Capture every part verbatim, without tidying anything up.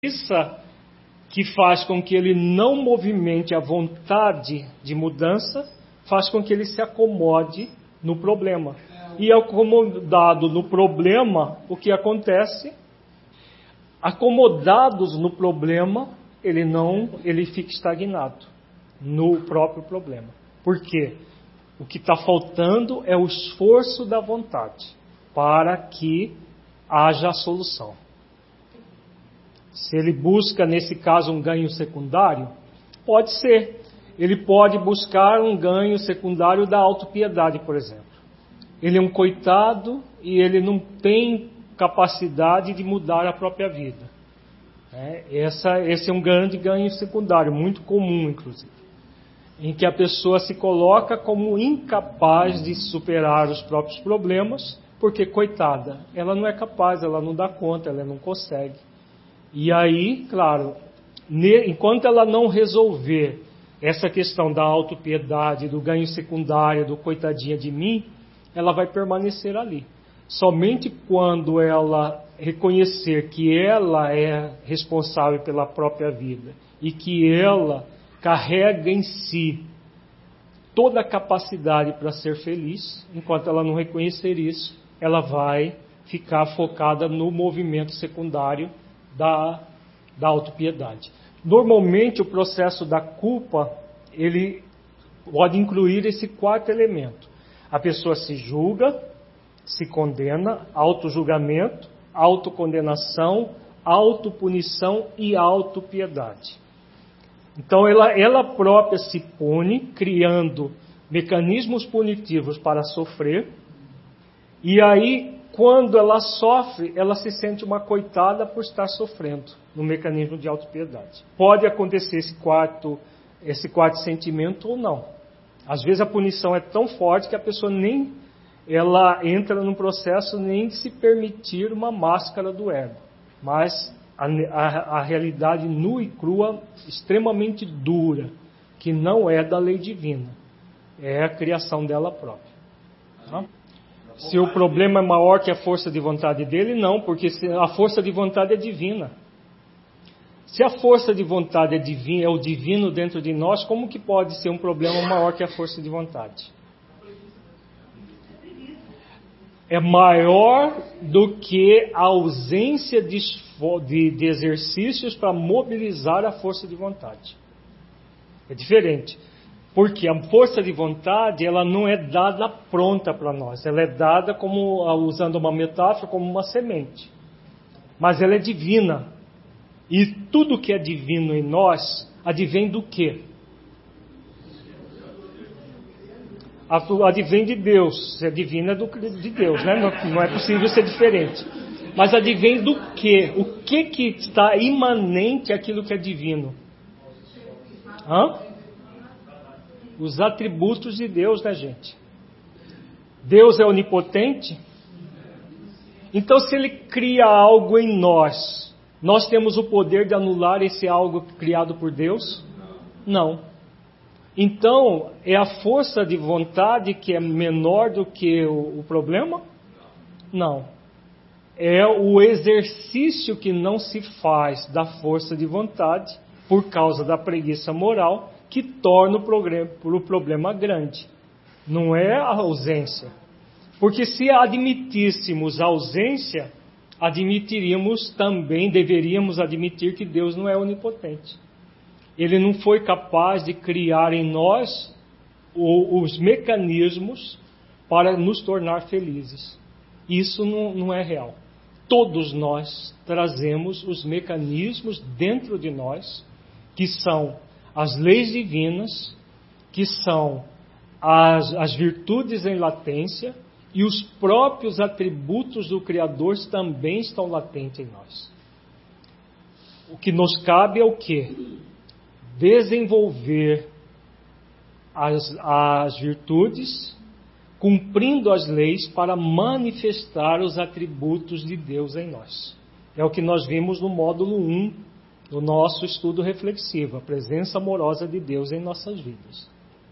Isso que faz com que ele não movimente a vontade de mudança, faz com que ele se acomode no problema. E acomodado no problema, o que acontece? Acomodados no problema, ele não, ele fica estagnado no próprio problema. Por quê? O que está faltando é o esforço da vontade para que haja a solução. Se ele busca, nesse caso, um ganho secundário, pode ser. Ele pode buscar um ganho secundário da autopiedade, por exemplo. Ele é um coitado e ele não tem capacidade de mudar a própria vida. É, essa, esse é um grande ganho secundário, muito comum, inclusive. Em que a pessoa se coloca como incapaz de superar os próprios problemas, porque, coitada, ela não é capaz, ela não dá conta, ela não consegue. E aí, claro, enquanto ela não resolver essa questão da autopiedade, do ganho secundário, do coitadinha de mim, ela vai permanecer ali. Somente quando ela reconhecer que ela é responsável pela própria vida e que ela carrega em si toda a capacidade para ser feliz, enquanto ela não reconhecer isso, ela vai ficar focada no movimento secundário da, da autopiedade. Normalmente o processo da culpa, ele pode incluir esse quarto elemento. A pessoa se julga, se condena, autojulgamento, autocondenação, autopunição e autopiedade. Então ela, ela própria se pune, criando mecanismos punitivos para sofrer, e aí, quando ela sofre, ela se sente uma coitada por estar sofrendo no mecanismo de autopiedade. Pode acontecer esse quarto, esse quarto sentimento ou não. Às vezes a punição é tão forte que a pessoa nem ela entra num processo nem de se permitir uma máscara do ego. Mas a, a, a realidade nua e crua, extremamente dura, que não é da lei divina, é a criação dela própria. Tá? Se o problema é maior que a força de vontade dele, não, porque a força de vontade é divina. Se a força de vontade é divina, é o divino dentro de nós, como que pode ser um problema maior que a força de vontade? É maior do que a ausência de, de, de exercícios para mobilizar a força de vontade. É diferente. Porque a força de vontade, ela não é dada pronta para nós. Ela é dada, como, usando uma metáfora, como uma semente. Mas ela é divina. E tudo que é divino em nós, advém do quê? Advém de Deus. Se é divina, é do, de Deus, né? Não, não é possível ser diferente. Mas advém do quê? O que que está imanente àquilo que é divino? Hã? Os atributos de Deus, né, gente? Deus é onipotente? Então, se Ele cria algo em nós, nós temos o poder de anular esse algo criado por Deus? Não. Então, é a força de vontade que é menor do que o, o problema? Não. É o exercício que não se faz da força de vontade, por causa da preguiça moral, que torna o problema, o problema grande. Não é a ausência. Porque se admitíssemos a ausência, admitiríamos também, deveríamos admitir que Deus não é onipotente. Ele não foi capaz de criar em nós os mecanismos para nos tornar felizes. Isso não, não é real. Todos nós trazemos os mecanismos dentro de nós, que são as leis divinas, que são as, as virtudes em latência, e os próprios atributos do Criador também estão latentes em nós. O que nos cabe é o quê? Desenvolver as, as virtudes, cumprindo as leis para manifestar os atributos de Deus em nós. É o que nós vimos no módulo um do nosso estudo reflexivo, a presença amorosa de Deus em nossas vidas.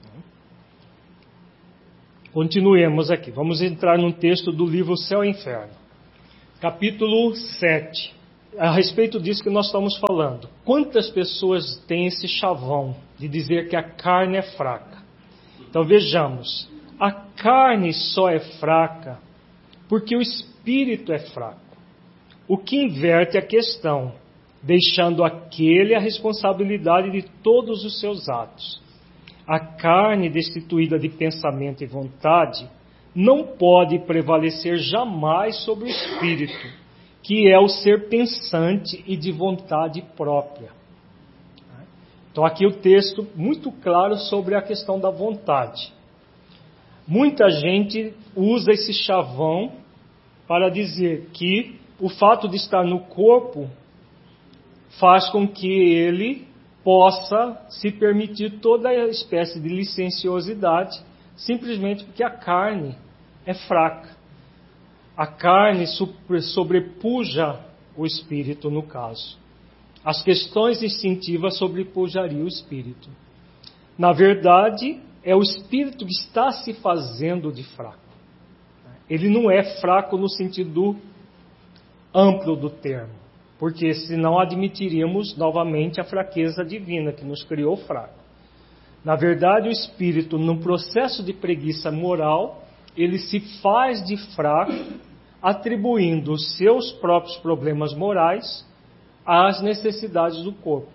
Continuemos aqui. Vamos entrar num texto do livro Céu e Inferno. Capítulo sete. a respeito disso que nós estamos falando. Quantas pessoas têm esse chavão de dizer que a carne é fraca? Então vejamos, a carne só é fraca porque o espírito é fraco. O que inverte a questão, deixando aquele a responsabilidade de todos os seus atos. A carne destituída de pensamento e vontade não pode prevalecer jamais sobre o espírito, que é o ser pensante e de vontade própria. Então aqui o texto muito claro sobre a questão da vontade. Muita gente usa esse chavão para dizer que o fato de estar no corpo faz com que ele possa se permitir toda a espécie de licenciosidade, simplesmente porque a carne é fraca. A carne sobrepuja o espírito, no caso. As questões instintivas sobrepujariam o espírito. Na verdade, é o espírito que está se fazendo de fraco. Ele não é fraco no sentido amplo do termo, porque senão admitiríamos novamente a fraqueza divina que nos criou fraco. Na verdade, o espírito, num processo de preguiça moral, ele se faz de fraco, atribuindo os seus próprios problemas morais às necessidades do corpo.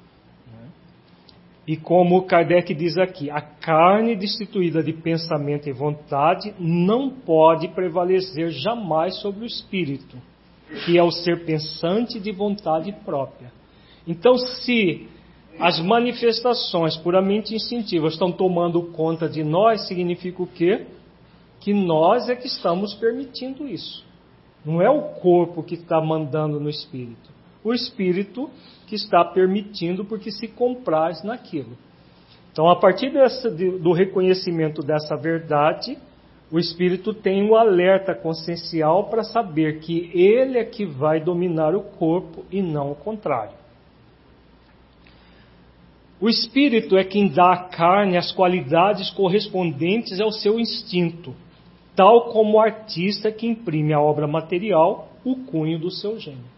E como Kardec diz aqui, a carne destituída de pensamento e vontade não pode prevalecer jamais sobre o espírito, que é o ser pensante de vontade própria. Então, se as manifestações puramente instintivas estão tomando conta de nós, significa o quê? Que nós é que estamos permitindo isso. Não é o corpo que está mandando no espírito. O espírito que está permitindo porque se compraz naquilo. Então, a partir dessa, do reconhecimento dessa verdade, o espírito tem um alerta consciencial para saber que ele é que vai dominar o corpo e não o contrário. O espírito é quem dá à carne as qualidades correspondentes ao seu instinto, tal como o artista que imprime à obra material o cunho do seu gênio.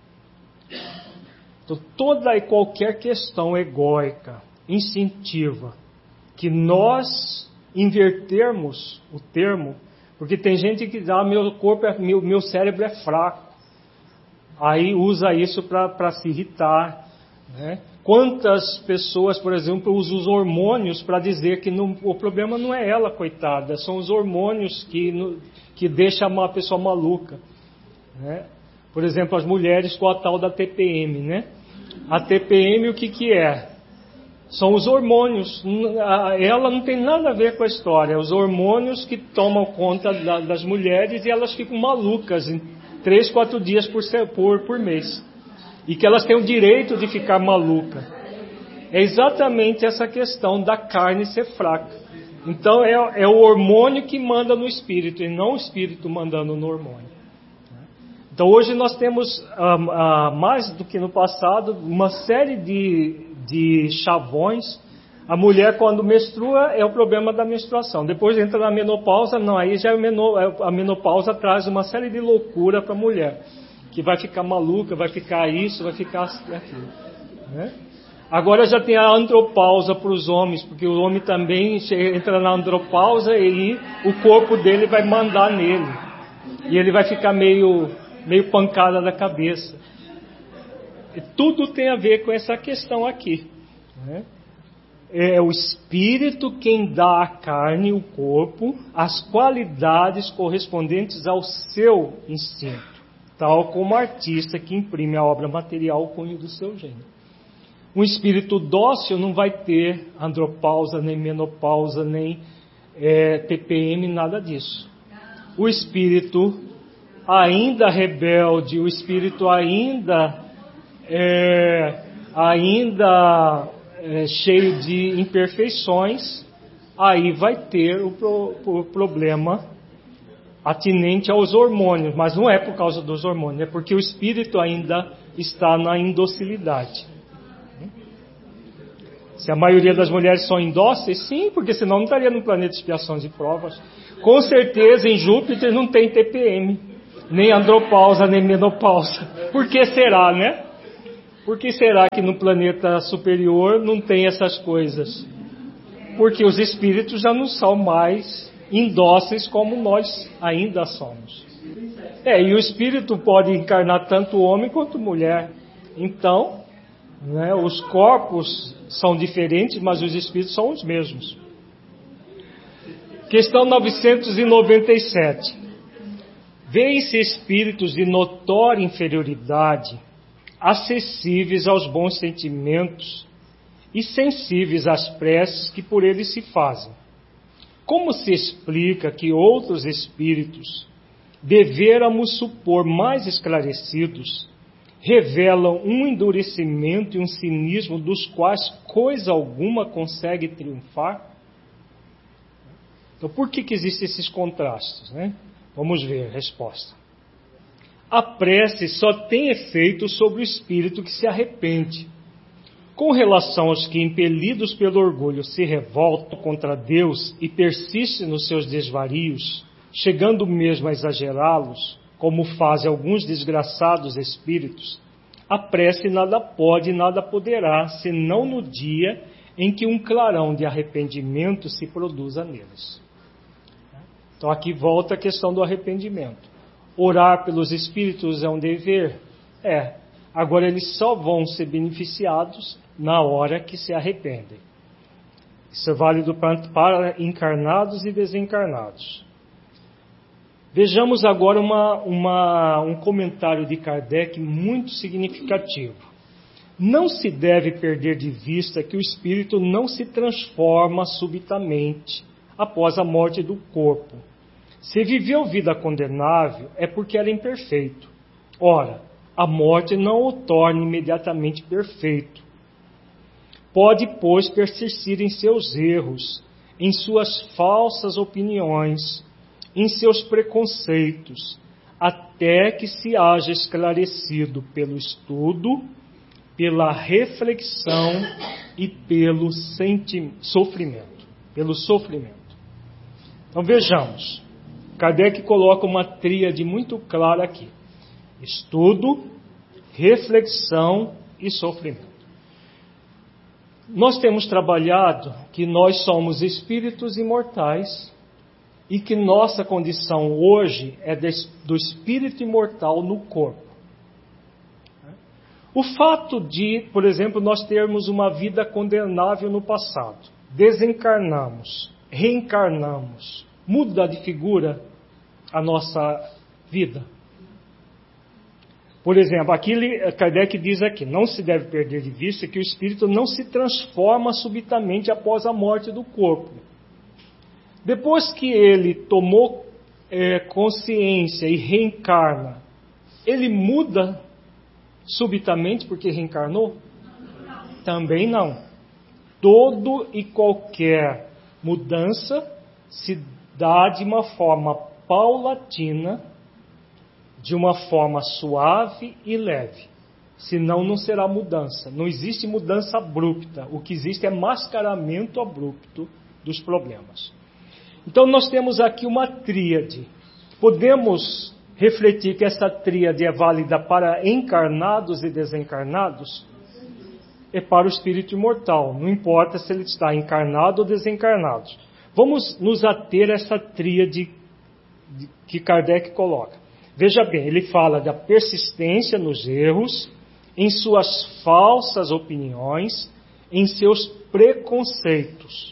Então, toda e qualquer questão egóica, instintiva, que nós invertermos o termo, porque tem gente que diz, ah, meu corpo, é, meu, meu cérebro é fraco, aí usa isso para se irritar, né? Quantas pessoas, por exemplo, usam os hormônios para dizer que não, o problema não é ela, coitada, são os hormônios que, que deixam uma pessoa maluca, né? Por exemplo, as mulheres com a tal da T P M, né? A T P M o que que é? São os hormônios. Ela não tem nada a ver com a história. Os hormônios que tomam conta da, das mulheres e elas ficam malucas em três, quatro dias por, por, por mês. E que elas têm o direito de ficar maluca. É exatamente essa questão da carne ser fraca. Então é, é o hormônio que manda no espírito e não o espírito mandando no hormônio. Então hoje nós temos, ah, ah, mais do que no passado, uma série de, de chavões. A mulher quando menstrua é o problema da menstruação. Depois entra na menopausa, não, aí já é meno, a menopausa traz uma série de loucura para a mulher. Que vai ficar maluca, vai ficar isso, vai ficar aquilo. Né? Agora já tem a andropausa para os homens, porque o homem também entra na andropausa e o corpo dele vai mandar nele. E ele vai ficar meio... meio pancada da cabeça. E tudo tem a ver com essa questão aqui. Né? É o espírito quem dá à carne, o corpo, as qualidades correspondentes ao seu instinto, tal como o artista que imprime a obra material o cunho do seu gênio. Um espírito dócil não vai ter andropausa, nem menopausa, nem é, T P M, nada disso. O espírito ainda rebelde, o espírito ainda, é, ainda é, cheio de imperfeições, aí vai ter o, pro, o problema atinente aos hormônios, mas não é por causa dos hormônios, é porque o espírito ainda está na indocilidade. Se a maioria das mulheres são indóceis, sim, porque senão não estaria no planeta de expiações e provas. Com certeza em Júpiter não tem T P M. nem andropausa, nem menopausa. Por que será, né? Por que será que no planeta superior não tem essas coisas? Porque os espíritos já não são mais indóceis como nós ainda somos. É, e o espírito pode encarnar tanto homem quanto mulher. Então, né, os corpos são diferentes, mas os espíritos são os mesmos. Questão novecentos e noventa e sete. Veem-se espíritos de notória inferioridade, acessíveis aos bons sentimentos e sensíveis às preces que por eles se fazem. Como se explica que outros espíritos, devêramos supor mais esclarecidos, revelam um endurecimento e um cinismo dos quais coisa alguma consegue triunfar? Então, por que que existem esses contrastes, né? Vamos ver a resposta. A prece só tem efeito sobre o espírito que se arrepende. Com relação aos que, impelidos pelo orgulho, se revoltam contra Deus e persistem nos seus desvarios, chegando mesmo a exagerá-los, como fazem alguns desgraçados espíritos, a prece nada pode e nada poderá, senão no dia em que um clarão de arrependimento se produza neles. Então aqui volta a questão do arrependimento. Orar pelos espíritos é um dever? É. Agora eles só vão ser beneficiados na hora que se arrependem. Isso é válido para encarnados e desencarnados. Vejamos agora uma, uma, um comentário de Kardec muito significativo. Não se deve perder de vista que o espírito não se transforma subitamente após a morte do corpo. Se viveu vida condenável, é porque era imperfeito. Ora, a morte não o torna imediatamente perfeito. Pode, pois, persistir em seus erros, em suas falsas opiniões, em seus preconceitos, até que se haja esclarecido pelo estudo, pela reflexão e pelo senti- sofrimento. Pelo sofrimento. Então vejamos. Kardec coloca uma tríade muito clara aqui. Estudo, reflexão e sofrimento. Nós temos trabalhado que nós somos espíritos imortais e que nossa condição hoje é do espírito imortal no corpo. O fato de, por exemplo, nós termos uma vida condenável no passado, desencarnamos, reencarnamos, muda de figura a nossa vida. Por exemplo, aqui Kardec diz aqui, não se deve perder de vista que o espírito não se transforma subitamente após a morte do corpo. Depois que ele tomou é, consciência e reencarna, ele muda subitamente porque reencarnou? Também não. Todo e qualquer mudança se dá de uma forma paulatina, de uma forma suave e leve. Senão não será mudança. Não existe mudança abrupta. O que existe é mascaramento abrupto dos problemas. Então nós temos aqui uma tríade. Podemos refletir que essa tríade é válida para encarnados e desencarnados? É para o espírito imortal. Não importa se ele está encarnado ou desencarnado. Vamos nos ater a essa tríade que Kardec coloca. Veja bem, ele fala da persistência nos erros, em suas falsas opiniões, em seus preconceitos.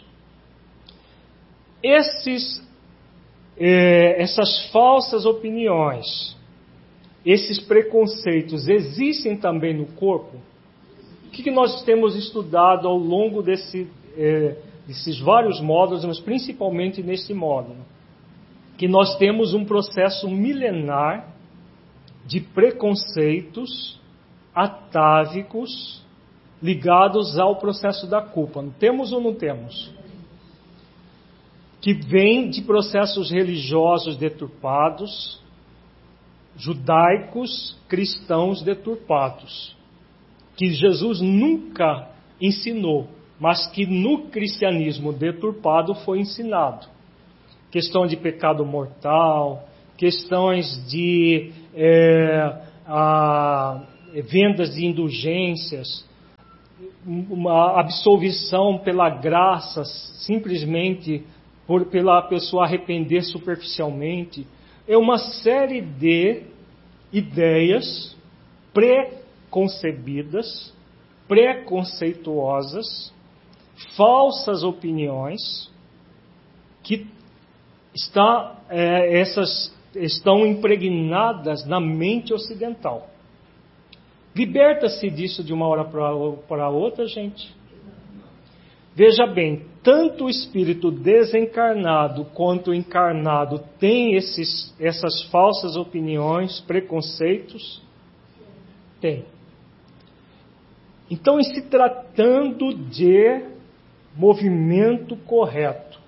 Esses, eh, essas falsas opiniões, esses preconceitos existem também no corpo? O que, que nós temos estudado ao longo desse, eh, desses vários módulos, mas principalmente nesse módulo? Que nós temos um processo milenar de preconceitos atávicos ligados ao processo da culpa. Temos ou não temos? Que vem de processos religiosos deturpados, judaicos, cristãos deturpados, que Jesus nunca ensinou, mas que no cristianismo deturpado foi ensinado. Questão de pecado mortal, questões de é, a, vendas de indulgências, uma absolvição pela graça, simplesmente por, pela pessoa arrepender superficialmente. É uma série de ideias preconcebidas, preconceituosas, falsas opiniões, que está, é, essas estão impregnadas na mente ocidental. Liberta-se disso de uma hora para outra, gente. Veja bem, tanto o espírito desencarnado quanto o encarnado tem esses, essas falsas opiniões, preconceitos? Tem. Então, em se tratando de movimento correto,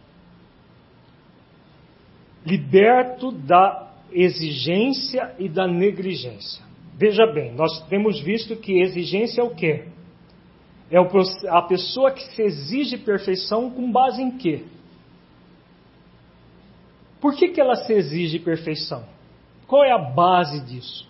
liberto da exigência e da negligência. Veja bem, nós temos visto que exigência é o quê? É a pessoa que se exige perfeição com base em quê? Por que que ela se exige perfeição? Qual é a base disso?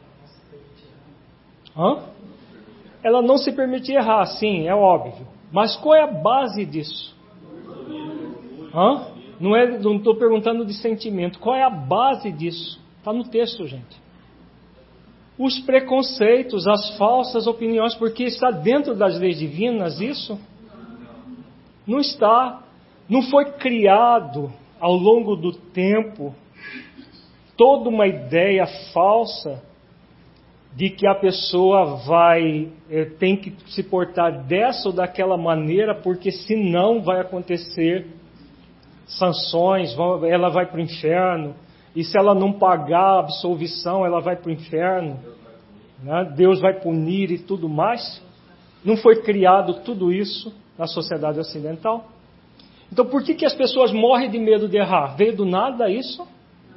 Hã? Ela não se permite errar, sim, é óbvio. Mas qual é a base disso? Hã? Não é, não estou perguntando de sentimento. Qual é a base disso? Está no texto, gente. Os preconceitos, as falsas opiniões, porque está dentro das leis divinas isso? Não está. Não foi criado ao longo do tempo toda uma ideia falsa de que a pessoa vai é, tem que se portar dessa ou daquela maneira, porque senão vai acontecer sanções, ela vai para o inferno. E se ela não pagar a absolvição, ela vai para o inferno, né? Deus vai punir e tudo mais. Não foi criado tudo isso na sociedade ocidental? Então por que que as pessoas morrem de medo de errar? Veio do nada isso?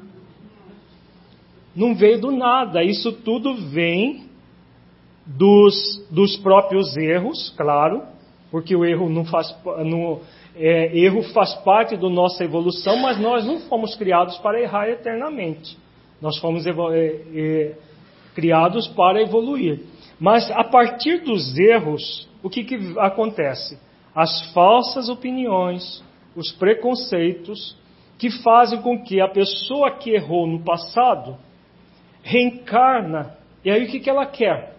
Não veio do nada. Isso tudo vem dos, dos próprios erros, claro, porque o erro não faz... Não, É, erro faz parte da nossa evolução, mas nós não fomos criados para errar eternamente. Nós fomos é, é, criados para evoluir. Mas a partir dos erros, o que, que acontece? As falsas opiniões, os preconceitos, que fazem com que a pessoa que errou no passado reencarna. E aí o que, que ela quer?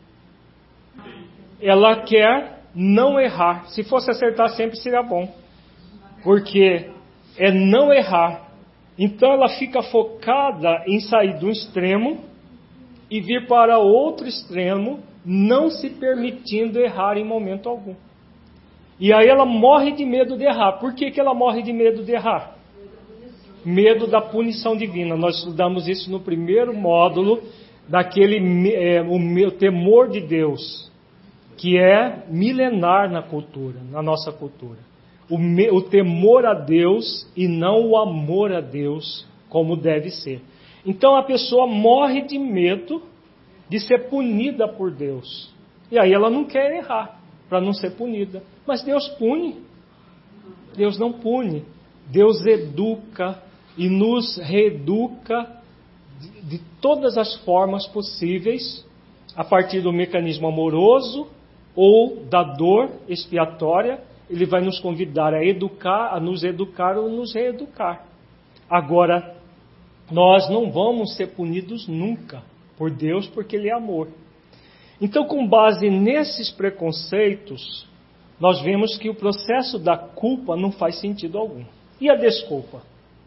Ela quer não errar. Se fosse acertar sempre seria bom, porque é não errar. Então ela fica focada em sair de um extremo e vir para outro extremo, não se permitindo errar em momento algum. E aí ela morre de medo de errar. Por que que ela morre de medo de errar? Medo da punição divina. Nós estudamos isso no primeiro módulo, daquele é, o meu temor de Deus, que é milenar na cultura, na nossa cultura. O, me, o temor a Deus e não o amor a Deus, como deve ser. Então a pessoa morre de medo de ser punida por Deus. E aí ela não quer errar, para não ser punida. Mas Deus pune. Deus não pune. Deus educa e nos reeduca de, de todas as formas possíveis, a partir do mecanismo amoroso ou da dor expiatória. Ele vai nos convidar a educar, a nos educar ou nos reeducar. Agora, nós não vamos ser punidos nunca por Deus, porque Ele é amor. Então, com base nesses preconceitos, nós vemos que o processo da culpa não faz sentido algum. E a desculpa?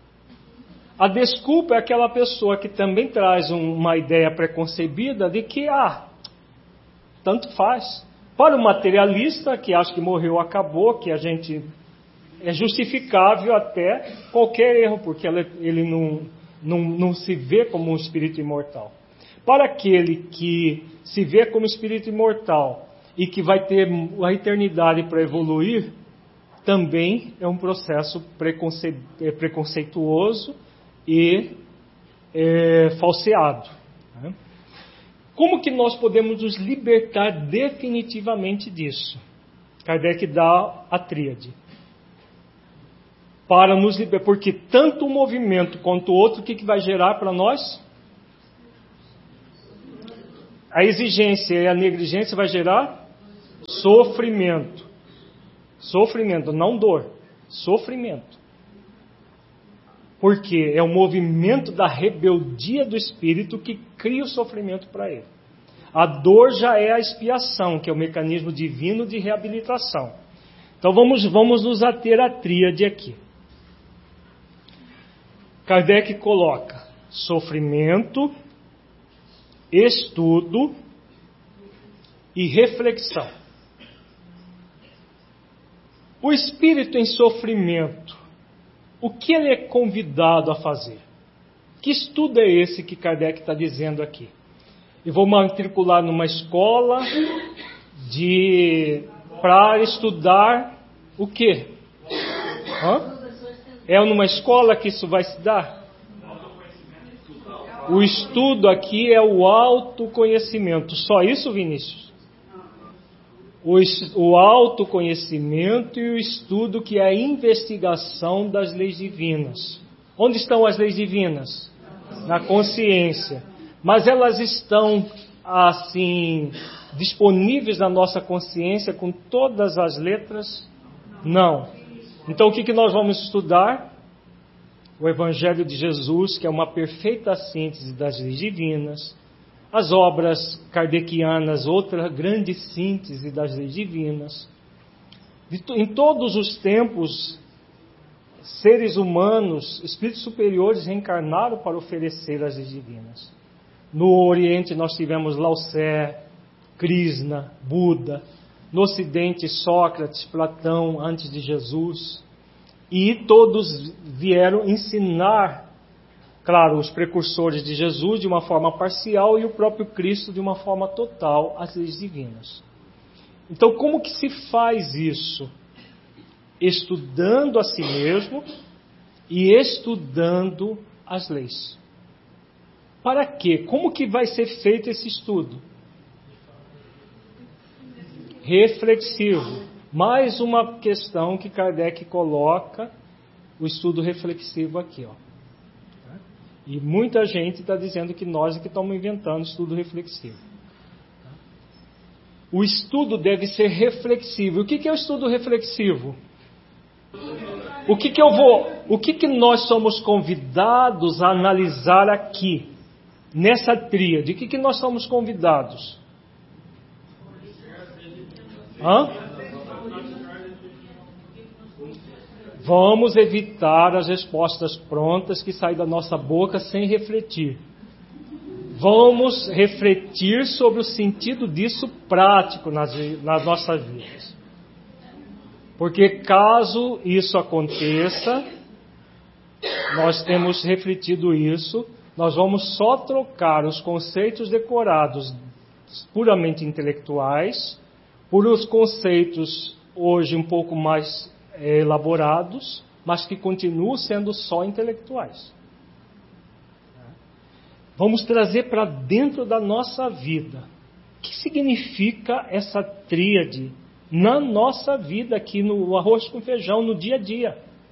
A desculpa é aquela pessoa que também traz uma ideia preconcebida de que, ah, tanto faz. Para o materialista, que acha que morreu, acabou, que a gente é justificável até qualquer erro, porque ele não, não, não se vê como um espírito imortal. Para aquele que se vê como espírito imortal e que vai ter a eternidade para evoluir, também é um processo preconce... preconceituoso e é, falseado. Né? Como que nós podemos nos libertar definitivamente disso? Kardec dá a tríade. para nos libertar, porque tanto um movimento quanto o outro, o que, que vai gerar para nós? A exigência e a negligência vai gerar sofrimento. Sofrimento, não dor. Sofrimento. Porque é o movimento da rebeldia do espírito que cria o sofrimento para ele. A dor já é a expiação, que é o mecanismo divino de reabilitação. Então vamos, vamos nos ater à tríade aqui. Kardec coloca sofrimento, estudo e reflexão. O espírito em sofrimento, o que ele é convidado a fazer? Que estudo é esse que Kardec está dizendo aqui? Eu vou matricular numa escola de para estudar o quê? Hã? É numa escola que isso vai se dar? O estudo aqui é o autoconhecimento. Só isso, Vinícius? O, o autoconhecimento e o estudo, que é a investigação das leis divinas. Onde estão as leis divinas? Na consciência. Mas elas estão, assim, disponíveis na nossa consciência com todas as letras? Não. Então o que, que nós vamos estudar? O Evangelho de Jesus, que é uma perfeita síntese das leis divinas. As obras kardecianas, outra grande síntese das leis divinas. Em todos os tempos, seres humanos, espíritos superiores, reencarnaram para oferecer as leis divinas. No Oriente nós tivemos Lao Tse, Krishna, Buda. No Ocidente, Sócrates, Platão, antes de Jesus. E todos vieram ensinar, claro, os precursores de Jesus de uma forma parcial e o próprio Cristo de uma forma total, as leis divinas. Então, como que se faz isso? Estudando a si mesmo e estudando as leis. Para quê? Como que vai ser feito esse estudo? Reflexivo. Mais uma questão que Kardec coloca, o estudo reflexivo aqui, ó. E muita gente está dizendo que nós é que estamos inventando estudo reflexivo. O estudo deve ser reflexivo. O que que é o estudo reflexivo? O que que eu vou, o que que nós somos convidados a analisar aqui, nessa tríade? O que que nós somos convidados? Hã? Vamos evitar as respostas prontas que saem da nossa boca sem refletir. Vamos refletir sobre o sentido disso prático nas, nas nossas vidas. Porque caso isso aconteça, nós temos refletido isso, nós vamos só trocar os conceitos decorados puramente intelectuais por os conceitos hoje um pouco mais é, elaborados, mas que continuam sendo só intelectuais. Vamos trazer para dentro da nossa vida. O que significa essa tríade na nossa vida aqui no arroz com feijão, no dia a dia?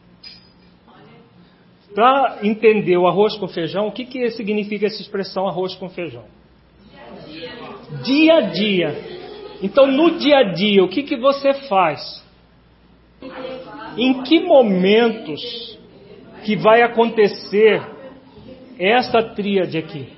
Para entender o arroz com feijão, o que, que significa essa expressão arroz com feijão? Dia a dia. Então, no dia a dia, o que, que você faz? Em que momentos que vai acontecer esta tríade aqui?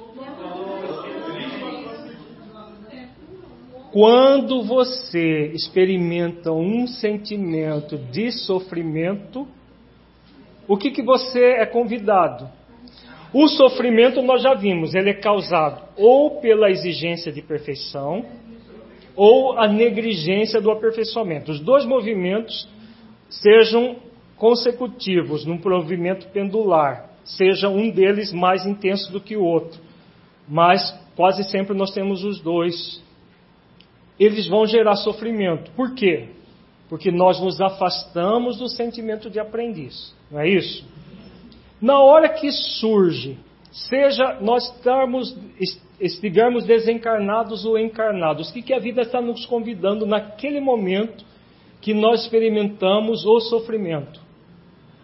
Quando você experimenta um sentimento de sofrimento, o que, que você é convidado? O sofrimento, nós já vimos, ele é causado ou pela exigência de perfeição, ou a negligência do aperfeiçoamento. Os dois movimentos sejam consecutivos, num movimento pendular, seja um deles mais intenso do que o outro, mas quase sempre nós temos os dois. Eles vão gerar sofrimento. Por quê? Porque nós nos afastamos do sentimento de aprendiz, não é isso? Na hora que surge, seja nós estarmos, estivermos desencarnados ou encarnados, o que, que a vida está nos convidando naquele momento que nós experimentamos o sofrimento?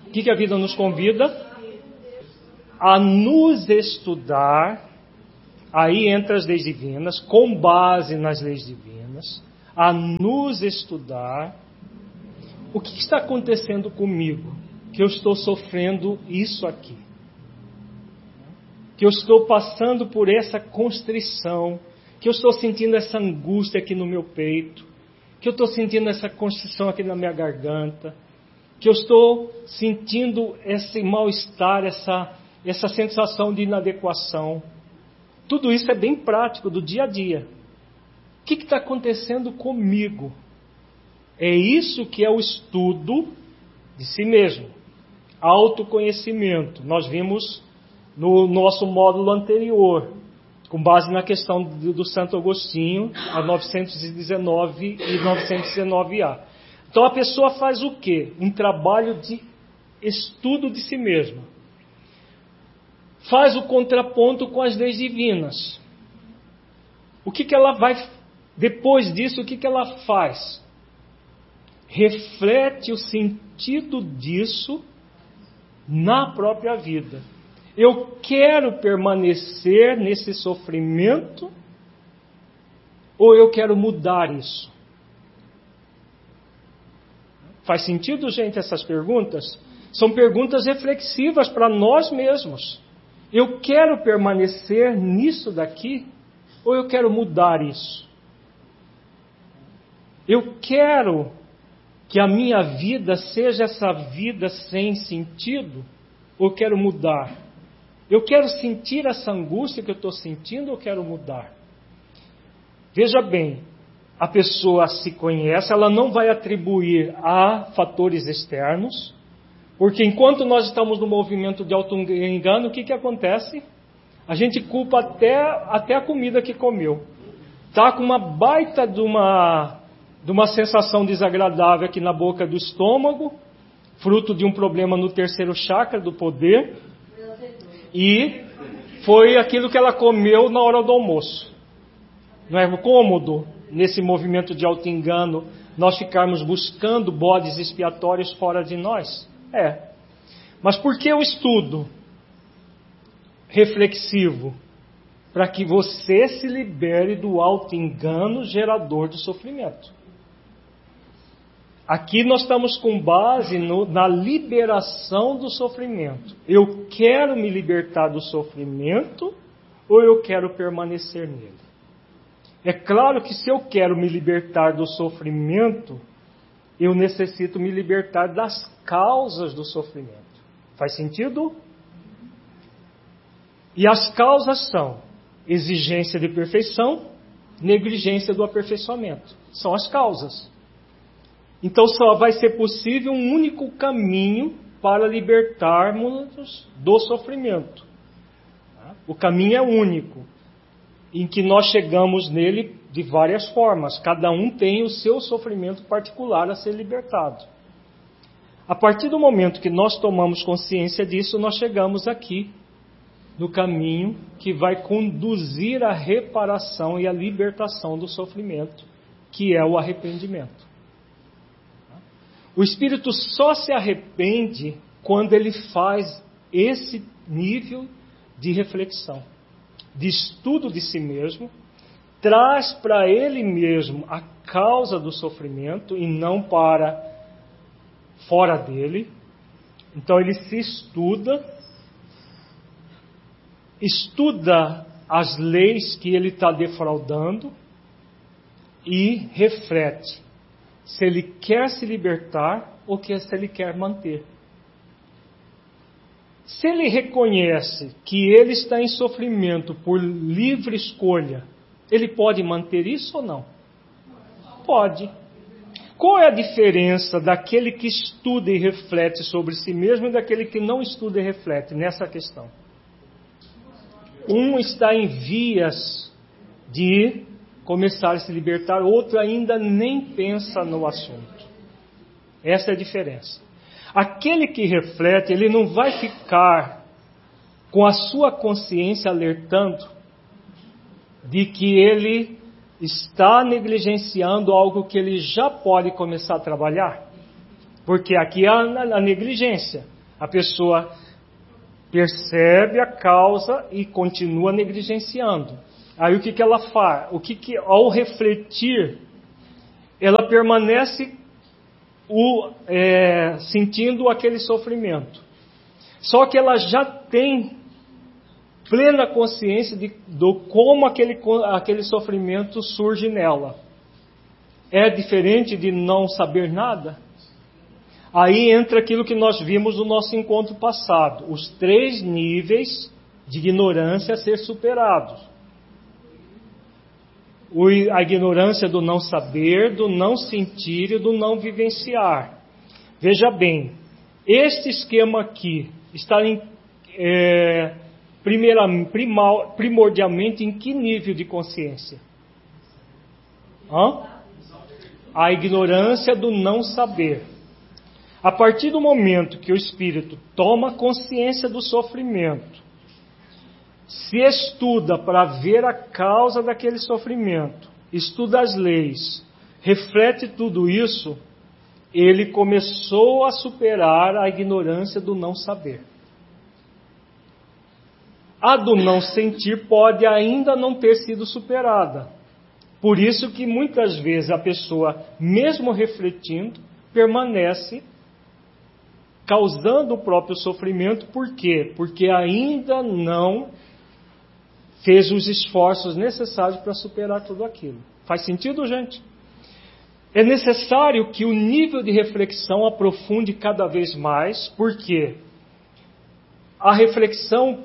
O que, que a vida nos convida? A nos estudar, aí entra as leis divinas, com base nas leis divinas, a nos estudar. O que está acontecendo comigo? Que eu estou sofrendo isso aqui. Que eu estou passando por essa constrição. Que eu estou sentindo essa angústia aqui no meu peito. Que eu estou sentindo essa constrição aqui na minha garganta. Que eu estou sentindo esse mal-estar, essa, essa sensação de inadequação. Tudo isso é bem prático, do dia a dia. O que está acontecendo comigo? É isso que é o estudo de si mesmo. Autoconhecimento. Nós vimos no nosso módulo anterior, com base na questão do, do Santo Agostinho, a novecentos e dezenove e novecentos e dezenove A. Então a pessoa faz o quê? Um trabalho de estudo de si mesma. Faz o contraponto com as leis divinas. O que, que ela vai, depois disso, o que, que ela faz? Reflete o sentido disso na própria vida. Eu quero permanecer nesse sofrimento ou eu quero mudar isso? Faz sentido, gente, essas perguntas? São perguntas reflexivas para nós mesmos. Eu quero permanecer nisso daqui ou eu quero mudar isso? Eu quero que a minha vida seja essa vida sem sentido ou eu quero mudar? Eu quero sentir essa angústia que eu estou sentindo ou eu quero mudar? Veja bem, a pessoa se conhece, ela não vai atribuir a fatores externos, porque enquanto nós estamos no movimento de auto-engano, o que, que acontece? A gente culpa até, até a comida que comeu. Está com uma baita de uma, de uma sensação desagradável aqui na boca do estômago, fruto de um problema no terceiro chakra do poder, e foi aquilo que ela comeu na hora do almoço. Não é cômodo, nesse movimento de auto-engano, nós ficarmos buscando bodes expiatórios fora de nós? É. Mas por que o estudo reflexivo? Para que você se libere do auto-engano gerador de sofrimento. Aqui nós estamos com base no, na liberação do sofrimento. Eu quero me libertar do sofrimento ou eu quero permanecer nele? É claro que se eu quero me libertar do sofrimento, eu necessito me libertar das causas do sofrimento. Faz sentido? E as causas são exigência de perfeição, negligência do aperfeiçoamento. São as causas. Então só vai ser possível um único caminho para libertarmos do sofrimento. O caminho é único, em que nós chegamos nele de várias formas. Cada um tem o seu sofrimento particular a ser libertado. A partir do momento que nós tomamos consciência disso, nós chegamos aqui no caminho que vai conduzir à reparação e à libertação do sofrimento, que é o arrependimento. O espírito só se arrepende quando ele faz esse nível de reflexão, de estudo de si mesmo, traz para ele mesmo a causa do sofrimento e não para fora dele. Então ele se estuda, estuda as leis que ele está defraudando e reflete se ele quer se libertar ou que se ele quer manter. Se ele reconhece que ele está em sofrimento por livre escolha, ele pode manter isso ou não? Pode. Qual é a diferença daquele que estuda e reflete sobre si mesmo e daquele que não estuda e reflete nessa questão? Um está em vias de começar a se libertar, outro ainda nem pensa no assunto. Essa é a diferença. Aquele que reflete, ele não vai ficar com a sua consciência alertando de que ele está negligenciando algo que ele já pode começar a trabalhar. Porque aqui é a, a negligência. A pessoa percebe a causa e continua negligenciando. Aí o que, que ela faz? O que, que ao refletir, ela permanece o, é, sentindo aquele sofrimento. Só que ela já tem plena consciência de do, como aquele, aquele sofrimento surge nela. É diferente de não saber nada? Aí entra aquilo que nós vimos no nosso encontro passado. Os três níveis de ignorância a ser superados. O, a ignorância do não saber, do não sentir e do não vivenciar. Veja bem, este esquema aqui está em, é, primeira, primal, primordialmente em que nível de consciência? Hã? A ignorância do não saber. A partir do momento que o espírito toma consciência do sofrimento, se estuda para ver a causa daquele sofrimento, estuda as leis, reflete tudo isso, ele começou a superar a ignorância do não saber. A do não sentir pode ainda não ter sido superada. Por isso que muitas vezes a pessoa, mesmo refletindo, permanece causando o próprio sofrimento. Por quê? Porque ainda não fez os esforços necessários para superar tudo aquilo. Faz sentido, gente? É necessário que o nível de reflexão aprofunde cada vez mais, porque a reflexão,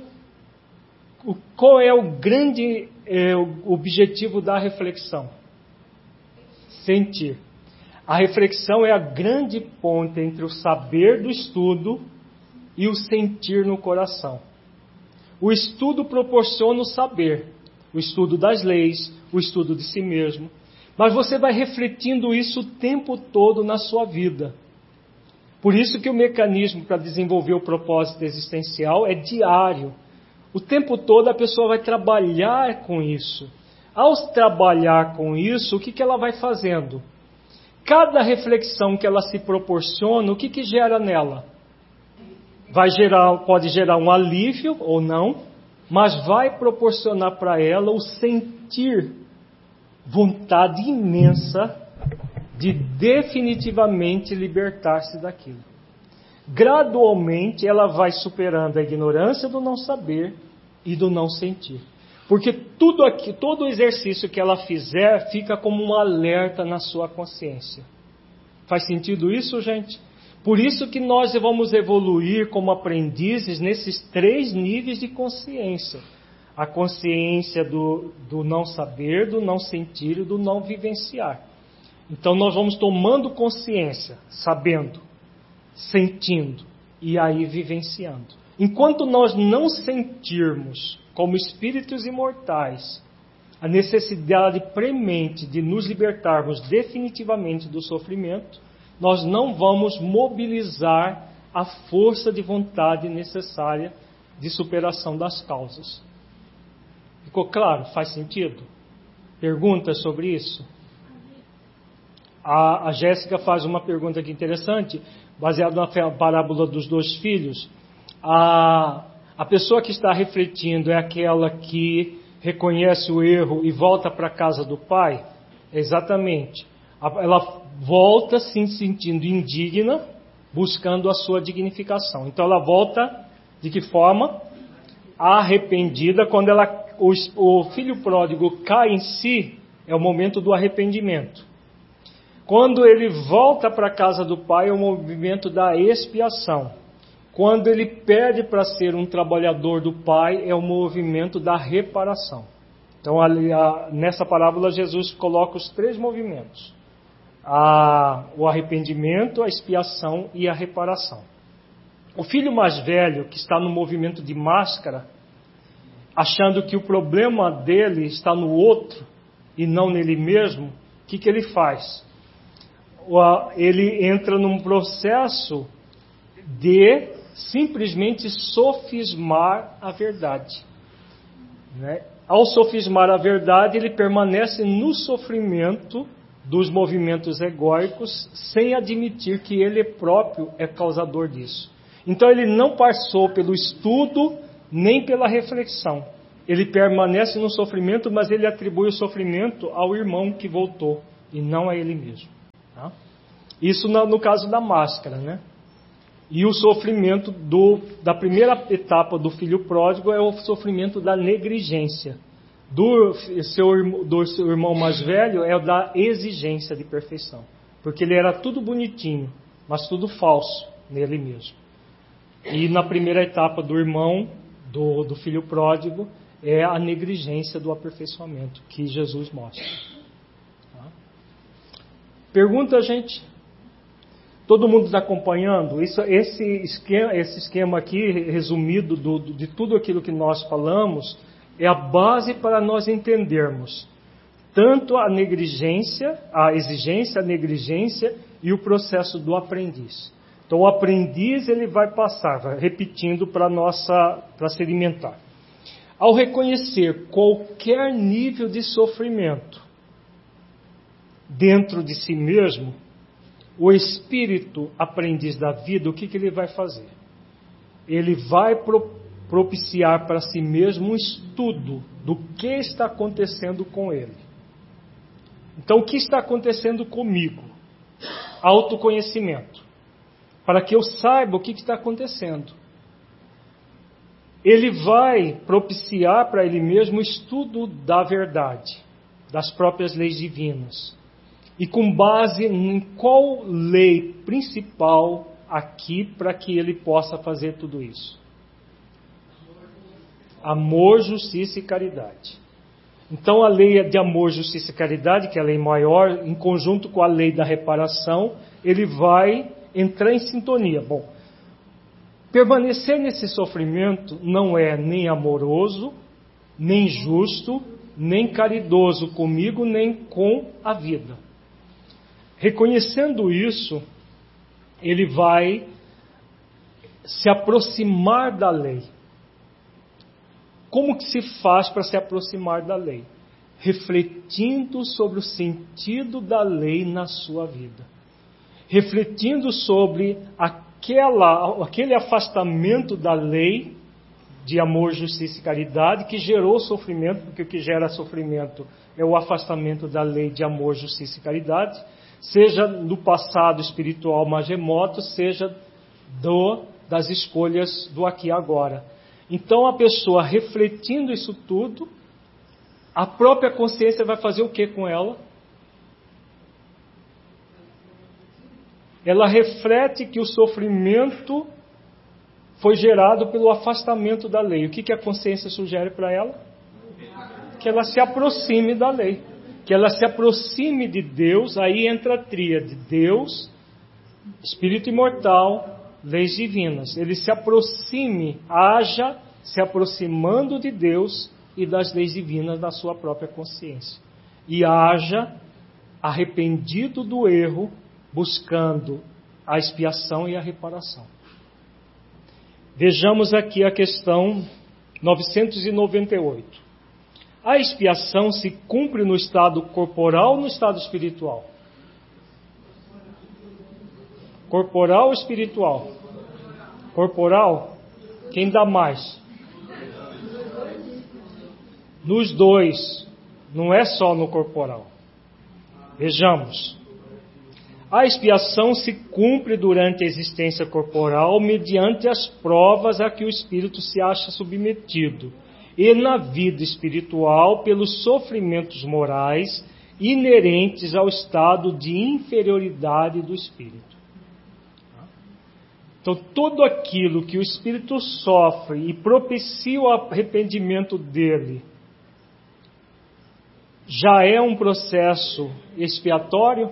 qual é o grande é, o objetivo da reflexão? Sentir. A reflexão é a grande ponte entre o saber do estudo e o sentir no coração. O estudo proporciona o saber, o estudo das leis, o estudo de si mesmo. Mas você vai refletindo isso o tempo todo na sua vida. Por isso que o mecanismo para desenvolver o propósito existencial é diário. O tempo todo a pessoa vai trabalhar com isso. Ao trabalhar com isso, o que, que ela vai fazendo? Cada reflexão que ela se proporciona, o que, que gera nela? Vai gerar, pode gerar um alívio ou não, mas vai proporcionar para ela o sentir vontade imensa de definitivamente libertar-se daquilo. Gradualmente ela vai superando a ignorância do não saber e do não sentir. Porque tudo aqui, todo o exercício que ela fizer fica como um alerta na sua consciência. Faz sentido isso, gente? Por isso que nós vamos evoluir como aprendizes nesses três níveis de consciência. A consciência do, do não saber, do não sentir e do não vivenciar. Então nós vamos tomando consciência, sabendo, sentindo e aí vivenciando. Enquanto nós não sentirmos, como espíritos imortais, a necessidade premente de nos libertarmos definitivamente do sofrimento, nós não vamos mobilizar a força de vontade necessária de superação das causas. Ficou claro? Faz sentido? Perguntas sobre isso? A, a Jéssica faz uma pergunta aqui interessante, baseada na parábola dos dois filhos. A, a pessoa que está refletindo é aquela que reconhece o erro e volta para a casa do pai? Exatamente. Ela volta se sentindo indigna, buscando a sua dignificação. Então ela volta de que forma? Arrependida. Quando ela, o, o filho pródigo cai em si, é o momento do arrependimento. Quando ele volta para a casa do pai, é o movimento da expiação. Quando ele pede para ser um trabalhador do pai, é o movimento da reparação. Então, ali, a, nessa parábola, Jesus coloca os três movimentos. A, o arrependimento, a expiação e a reparação. O filho mais velho, que está no movimento de máscara, achando que o problema dele está no outro e não nele mesmo, o que, que ele faz? Ele entra num processo de simplesmente sofismar a verdade. Né? Ao sofismar a verdade, ele permanece no sofrimento dos movimentos egóicos, sem admitir que ele próprio é causador disso. Então ele não passou pelo estudo nem pela reflexão. Ele permanece no sofrimento, mas ele atribui o sofrimento ao irmão que voltou e não a ele mesmo. Tá? Isso no, no caso da máscara, né? E o sofrimento do, da primeira etapa do filho pródigo é o sofrimento da negligência. Do seu, do seu irmão mais velho é o da exigência de perfeição. Porque ele era tudo bonitinho, mas tudo falso nele mesmo. E na primeira etapa do irmão, do, do filho pródigo, é a negligência do aperfeiçoamento que Jesus mostra. Tá? Pergunta, gente? Todo mundo está acompanhando? Isso, esse, esquema, esse esquema aqui, resumido do, de tudo aquilo que nós falamos, é a base para nós entendermos tanto a negligência, a exigência, a negligência e o processo do aprendiz. Então o aprendiz ele vai passar, vai repetindo para nossa, para sedimentar. Ao reconhecer qualquer nível de sofrimento dentro de si mesmo, o espírito aprendiz da vida, o que, que ele vai fazer? Ele vai pro, propiciar para si mesmo um estudo do que está acontecendo com ele. Então, o que está acontecendo comigo? Autoconhecimento. Para que eu saiba o que, que está acontecendo. Ele vai propiciar para ele mesmo o estudo da verdade, das próprias leis divinas. E com base em qual lei principal aqui para que ele possa fazer tudo isso? Amor, justiça e caridade. Então a lei de amor, justiça e caridade, que é a lei maior, em conjunto com a lei da reparação, ele vai entrar em sintonia. Bom, permanecer nesse sofrimento não é nem amoroso, nem justo, nem caridoso comigo, nem com a vida. Reconhecendo isso, ele vai se aproximar da lei. Como que se faz para se aproximar da lei? Refletindo sobre o sentido da lei na sua vida. Refletindo sobre aquela, aquele afastamento da lei de amor, justiça e caridade que gerou sofrimento, porque o que gera sofrimento é o afastamento da lei de amor, justiça e caridade, seja do passado espiritual mais remoto, seja do, das escolhas do aqui e agora. Então a pessoa refletindo isso tudo, a própria consciência vai fazer o que com ela? Ela reflete que o sofrimento foi gerado pelo afastamento da lei. O que, que a consciência sugere para ela? Que ela se aproxime da lei. Que ela se aproxime de Deus. Aí entra a tríade: Deus, Espírito imortal, leis divinas. Ele se aproxime, haja se aproximando de Deus e das leis divinas da sua própria consciência. E haja arrependido do erro, buscando a expiação e a reparação. Vejamos aqui a questão novecentos e noventa e oito. A expiação se cumpre no estado corporal ou no estado espiritual? Corporal ou espiritual? Corporal? Quem dá mais? Nos dois. Não é só no corporal. Vejamos. A expiação se cumpre durante a existência corporal mediante as provas a que o espírito se acha submetido, e na vida espiritual pelos sofrimentos morais inerentes ao estado de inferioridade do espírito. Então, tudo aquilo que o espírito sofre e propicia o arrependimento dele já é um processo expiatório?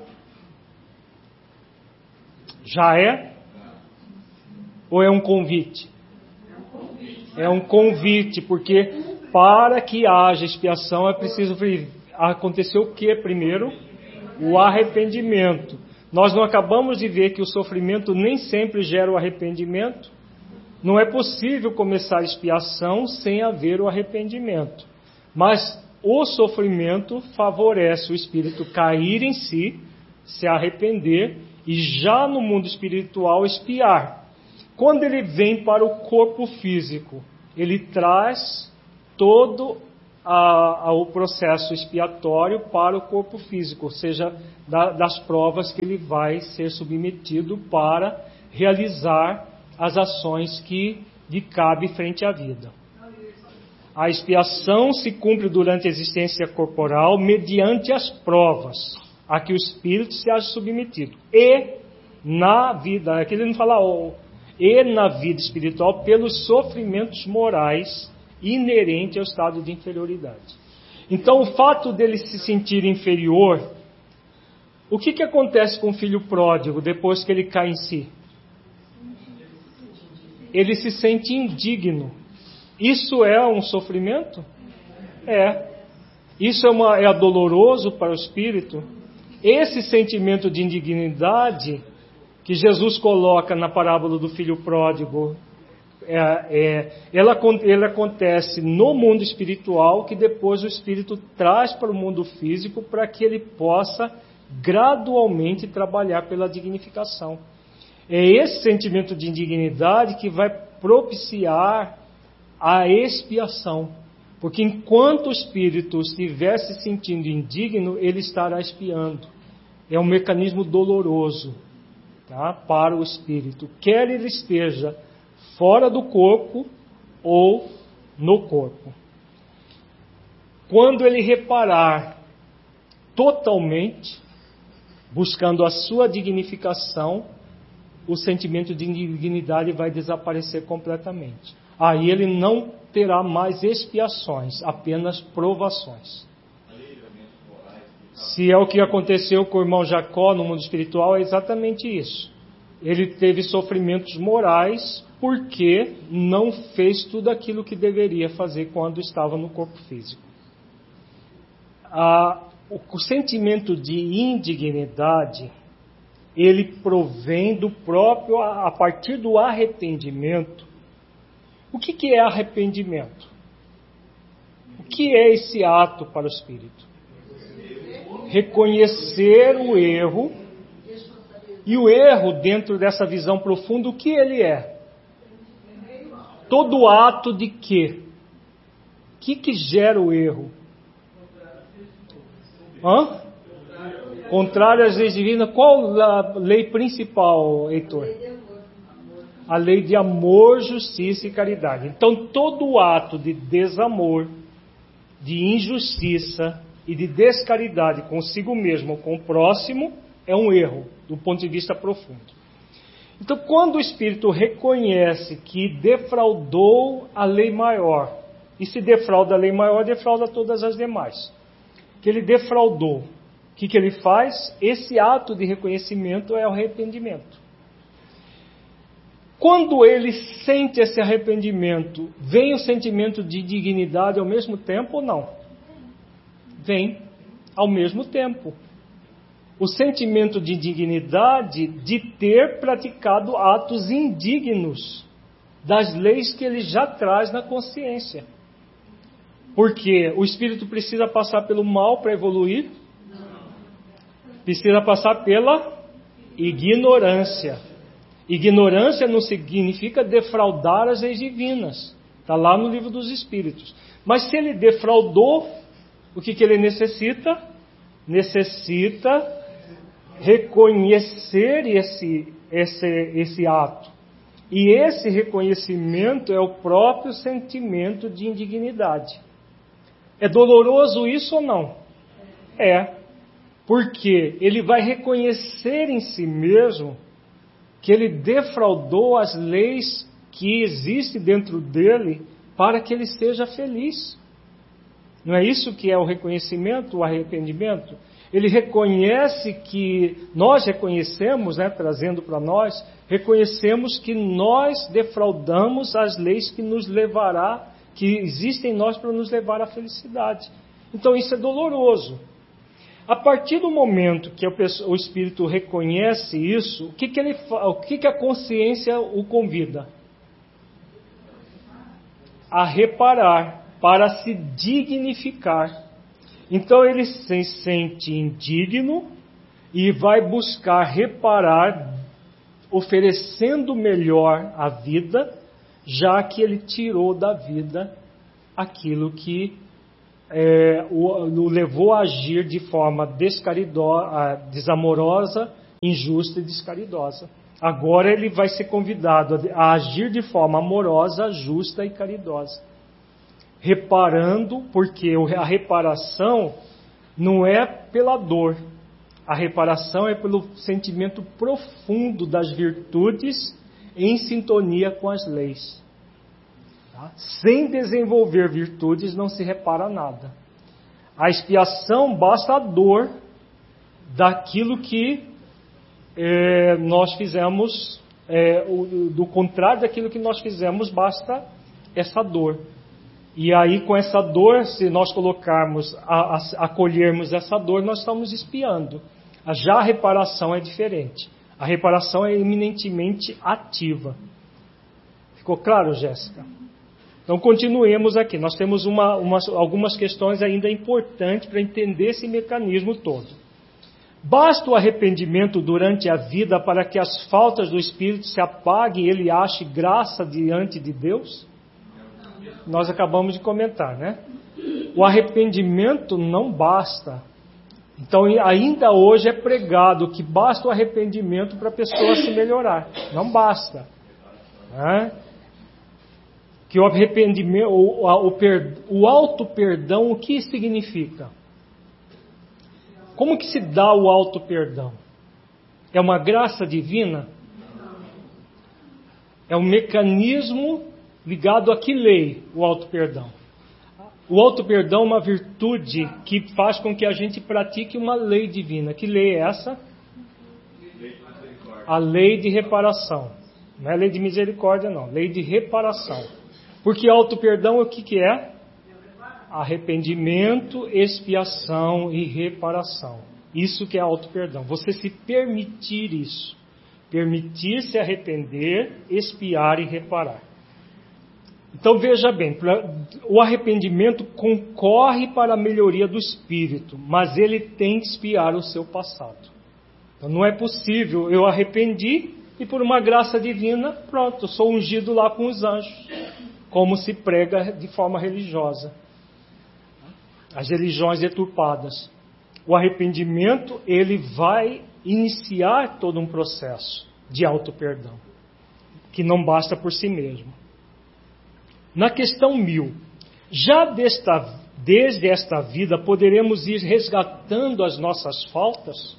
Já é? Ou é um convite? É um convite, porque para que haja expiação é preciso acontecer o que primeiro? O arrependimento. Nós não acabamos de ver que o sofrimento nem sempre gera o arrependimento? Não é possível começar a expiação sem haver o arrependimento. Mas o sofrimento favorece o espírito cair em si, se arrepender e já no mundo espiritual expiar. quando ele vem para o corpo físico, ele traz todo a, a, o processo expiatório para o corpo físico, ou seja, da, das provas que ele vai ser submetido para realizar as ações que lhe cabe frente à vida. A expiação se cumpre durante a existência corporal mediante as provas a que o espírito se acha submetido. E na vida, aqui ele não fala oh, e na vida espiritual pelos sofrimentos morais inerentes ao estado de inferioridade. Então o fato dele se sentir inferior, o que, que acontece com o filho pródigo depois que ele cai em si? Ele se sente indigno. Isso é um sofrimento? É. Isso é, uma, é doloroso para o espírito? Esse sentimento de indignidade que Jesus coloca na parábola do filho pródigo, é, é, ela, ela acontece no mundo espiritual, que depois o espírito traz para o mundo físico para que ele possa gradualmente trabalhar pela dignificação. É esse sentimento de indignidade que vai propiciar a expiação. Porque enquanto o espírito estiver se sentindo indigno, ele estará expiando. É um mecanismo doloroso, tá, para o espírito. Quer ele esteja fora do corpo ou no corpo. Quando ele reparar totalmente, buscando a sua dignificação, o sentimento de indignidade vai desaparecer completamente. Aí ele não terá mais expiações, apenas provações. Se é o que aconteceu com o irmão Jacó no mundo espiritual, é exatamente isso. Ele teve sofrimentos morais porque não fez tudo aquilo que deveria fazer quando estava no corpo físico. Ah, o sentimento de indignidade, ele provém do próprio, a partir do arrependimento. O que, que é arrependimento? O que é esse ato para o espírito? Reconhecer o erro, e o erro, dentro dessa visão profunda, o que ele é? Todo ato de quê? O que, que gera o erro? Hã? Contrário às leis divinas. Qual a lei principal, Heitor? A lei de amor, justiça e caridade. Então, todo ato de desamor, de injustiça e de descaridade consigo mesmo ou com o próximo é um erro, do ponto de vista profundo. Então, quando o espírito reconhece que defraudou a lei maior, e se defrauda a lei maior, defrauda todas as demais, que ele defraudou, o que, que ele faz? Esse ato de reconhecimento é o arrependimento. Quando ele sente esse arrependimento, vem o sentimento de dignidade ao mesmo tempo ou não? Vem ao mesmo tempo. O sentimento de dignidade de ter praticado atos indignos das leis que ele já traz na consciência. Porque o espírito precisa passar pelo mal para evoluir? Precisa passar pela ignorância. Ignorância não significa defraudar as leis divinas. Está lá no livro dos Espíritos. Mas se ele defraudou, o que, que ele necessita? Necessita reconhecer esse, esse, esse ato. E esse reconhecimento é o próprio sentimento de indignidade. É doloroso isso ou não? É. Porque ele vai reconhecer em si mesmo que ele defraudou as leis que existem dentro dele para que ele seja feliz. Não é isso que é o reconhecimento, o arrependimento? Ele reconhece que, nós reconhecemos, né, trazendo para nós, reconhecemos que nós defraudamos as leis que nos levará, que existem em nós para nos levar à felicidade. Então isso é doloroso. A partir do momento que o espírito reconhece isso, o que, que, ele, o que, que a consciência o convida? A reparar, para se dignificar. Então ele se sente indigno e vai buscar reparar oferecendo melhor a vida, já que ele tirou da vida aquilo que é, o, o levou a agir de forma descaridosa, desamorosa, injusta e descaridosa. Agora ele vai ser convidado a agir de forma amorosa, justa e caridosa. Reparando, porque a reparação não é pela dor. A reparação é pelo sentimento profundo das virtudes em sintonia com as leis. Tá? Sem desenvolver virtudes não se repara nada. A expiação basta a dor daquilo que é, nós fizemos, é, o, do contrário daquilo que nós fizemos, basta essa dor. E aí, com essa dor, se nós colocarmos, a, a, acolhermos essa dor, nós estamos expiando. Já a reparação é diferente. A reparação é eminentemente ativa. Ficou claro, Jéssica? Então, continuemos aqui. Nós temos uma, umas, algumas questões ainda importantes para entender esse mecanismo todo. Basta o arrependimento durante a vida para que as faltas do Espírito se apaguem e ele ache graça diante de Deus? Nós acabamos de comentar, né? O arrependimento não basta. Então, ainda hoje é pregado que basta o arrependimento para a pessoa se melhorar. Não basta. Né? Que o arrependimento, o, o, o auto-perdão, o que significa? Como que se dá o auto-perdão? É uma graça divina? É um mecanismo ligado a que lei, o auto-perdão? O auto-perdão é uma virtude que faz com que a gente pratique uma lei divina. Que lei é essa? A lei de reparação. Não é lei de misericórdia, não. Lei de reparação. Porque auto-perdão o que, que é? Arrependimento, expiação e reparação. Isso que é auto-perdão. Você se permitir isso. Permitir se arrepender, expiar e reparar. Então veja bem, o arrependimento concorre para a melhoria do espírito, mas ele tem que expiar o seu passado. Então não é possível, eu arrependi e por uma graça divina, pronto, eu sou ungido lá com os anjos, como se prega de forma religiosa. As religiões deturpadas. O arrependimento, ele vai iniciar todo um processo de auto-perdão, que não basta por si mesmo. Na questão mil, já desta, desde esta vida poderemos ir resgatando as nossas faltas?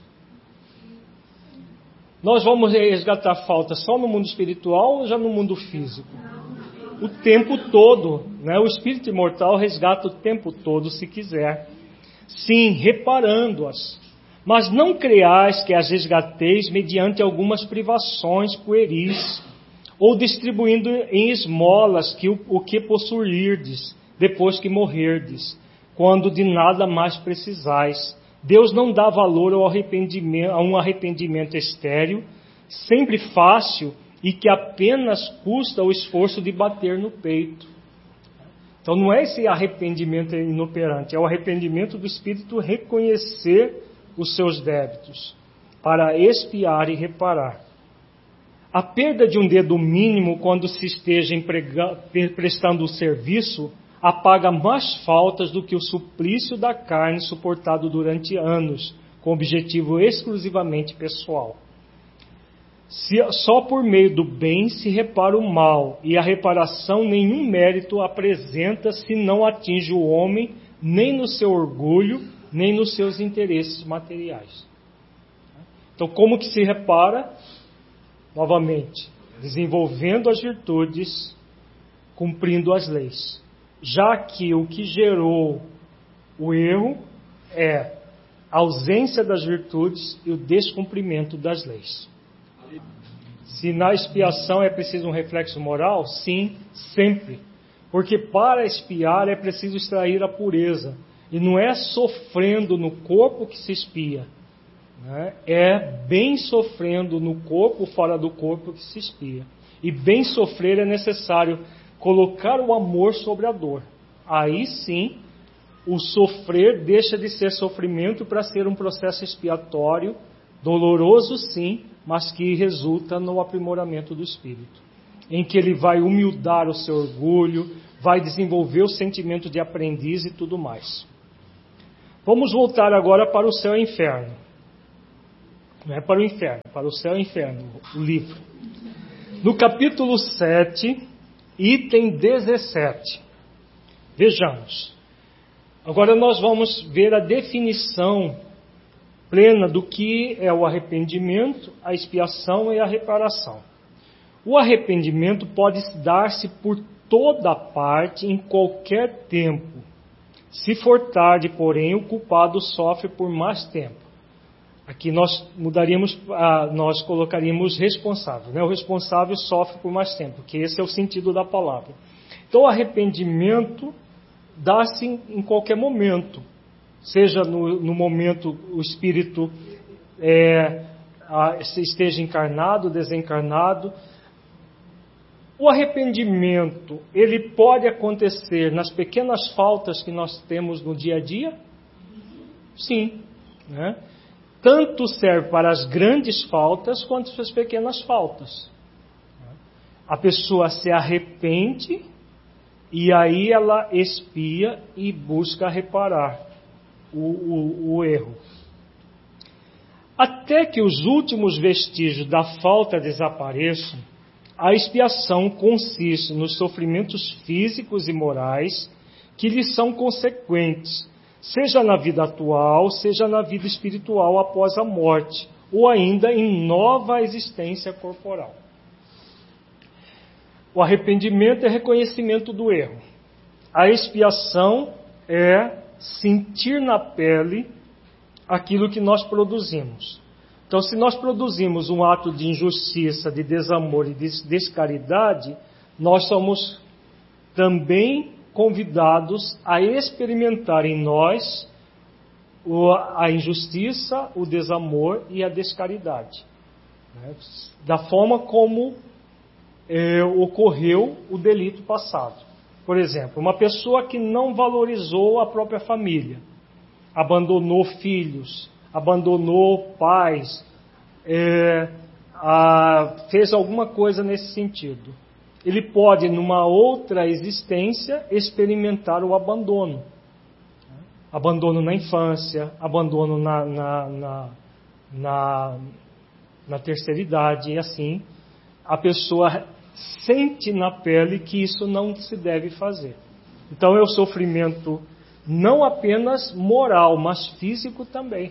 Nós vamos resgatar faltas só no mundo espiritual ou já no mundo físico? O tempo todo, né? O espírito imortal resgata o tempo todo, se quiser. Sim, reparando-as. Mas não creais que as resgateis mediante algumas privações pueris, ou distribuindo em esmolas que o, o que possuirdes, depois que morrerdes, quando de nada mais precisais. Deus não dá valor ao arrependimento, a um arrependimento estéril, sempre fácil e que apenas custa o esforço de bater no peito. Então não é esse arrependimento inoperante, é o arrependimento do espírito reconhecer os seus débitos, para expiar e reparar. A perda de um dedo mínimo quando se esteja emprega, prestando o serviço apaga mais faltas do que o suplício da carne suportado durante anos, com objetivo exclusivamente pessoal. Se, só por meio do bem se repara o mal, e a reparação nenhum mérito apresenta se não atinge o homem nem no seu orgulho, nem nos seus interesses materiais. Então, como que se repara? Novamente, desenvolvendo as virtudes, cumprindo as leis. Já que o que gerou o erro é a ausência das virtudes e o descumprimento das leis. Se na expiação é preciso um reflexo moral, sim, sempre. Porque para expiar é preciso extrair a pureza. E não é sofrendo no corpo que se expia. Né? É bem sofrendo no corpo, fora do corpo que se expia. E bem sofrer é necessário colocar o amor sobre a dor. Aí sim, o sofrer deixa de ser sofrimento para ser um processo expiatório Doloroso sim, mas que resulta no aprimoramento do espírito, em que ele vai humildar o seu orgulho, vai desenvolver o sentimento de aprendiz e tudo mais. Vamos voltar agora para o céu e inferno. Não é para o inferno, para o céu e inferno, o livro. No capítulo sete, item dezessete. Vejamos. Agora nós vamos ver a definição plena do que é o arrependimento, a expiação e a reparação. O arrependimento pode dar-se por toda parte, em qualquer tempo. Se for tarde, porém, o culpado sofre por mais tempo. Aqui nós mudaríamos, nós colocaríamos responsável, né? O responsável sofre por mais tempo, que esse é o sentido da palavra. Então, o arrependimento dá-se em, em qualquer momento, seja no, no momento o espírito é, a, esteja encarnado, desencarnado. O arrependimento, ele pode acontecer nas pequenas faltas que nós temos no dia a dia? Sim, né? Tanto serve para as grandes faltas quanto para as pequenas faltas. A pessoa se arrepende e aí ela expia e busca reparar o, o, o erro. Até que os últimos vestígios da falta desapareçam, a expiação consiste nos sofrimentos físicos e morais que lhes são consequentes, seja na vida atual, seja na vida espiritual após a morte, ou ainda em nova existência corporal. O arrependimento é reconhecimento do erro. A expiação é sentir na pele aquilo que nós produzimos. Então, se nós produzimos um ato de injustiça, de desamor e de descaridade, nós somos também convidados a experimentar em nós a injustiça, o desamor e a descaridade, né? Da forma como é, ocorreu o delito passado. Por exemplo, uma pessoa que não valorizou a própria família, abandonou filhos, abandonou pais, é, a, fez alguma coisa nesse sentido. Ele pode, numa outra existência, experimentar o abandono. Abandono na infância, abandono na, na, na, na, na terceira idade, e assim, a pessoa sente na pele que isso não se deve fazer. Então é o sofrimento não apenas moral, mas físico também.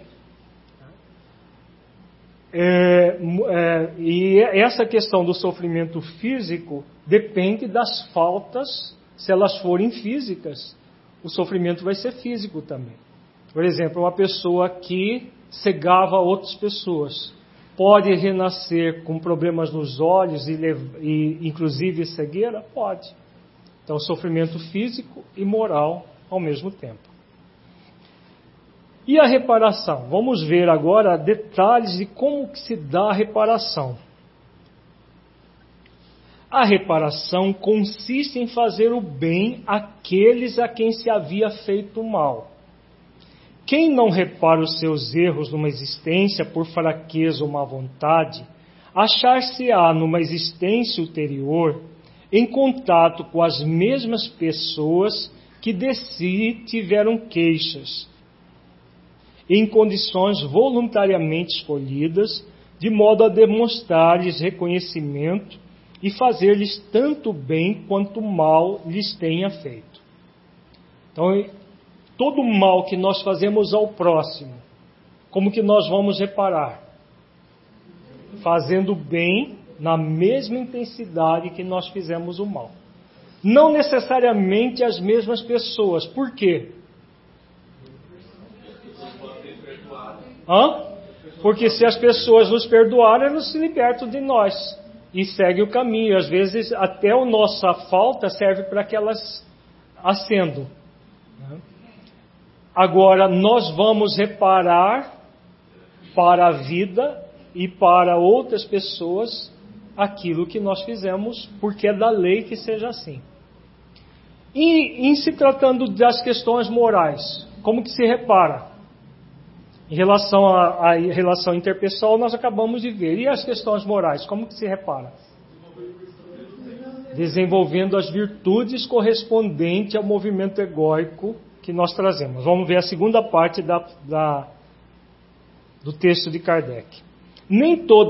É, é, e essa questão do sofrimento físico depende das faltas. Se elas forem físicas, o sofrimento vai ser físico também. Por exemplo, uma pessoa que cegava outras pessoas pode renascer com problemas nos olhos e, e inclusive cegueira? Pode. Então, sofrimento físico e moral ao mesmo tempo. E a reparação? Vamos ver agora detalhes de como que se dá a reparação. A reparação consiste em fazer o bem àqueles a quem se havia feito mal. Quem não repara os seus erros numa existência por fraqueza ou má vontade, achar-se-á numa existência ulterior em contato com as mesmas pessoas que de si tiveram queixas, em condições voluntariamente escolhidas, de modo a demonstrar-lhes reconhecimento e fazer-lhes tanto bem quanto mal lhes tenha feito. Então, todo mal que nós fazemos ao próximo, como que nós vamos reparar? Fazendo bem na mesma intensidade que nós fizemos o mal. Não necessariamente as mesmas pessoas. Por quê? Hã? Porque se as pessoas nos perdoarem, elas se libertam de nós e seguem o caminho. Às vezes até a nossa falta serve para que elas acendam. Agora nós vamos reparar para a vida e para outras pessoas aquilo que nós fizemos, porque é da lei que seja assim. E em se tratando das questões morais, como que se repara? Em relação à, à relação interpessoal, nós acabamos de ver. E as questões morais, como que se repara? Desenvolvendo as virtudes correspondentes ao movimento egóico que nós trazemos. Vamos ver a segunda parte da, da, do texto de Kardec. Nem toda